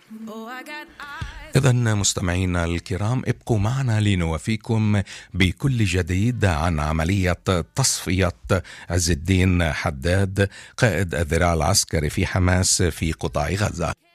إذن مستمعينا الكرام ابقوا معنا لنوافيكم بكل جديد عن عملية تصفية عز الدين حداد قائد الذراع العسكري في حماس في قطاع غزة.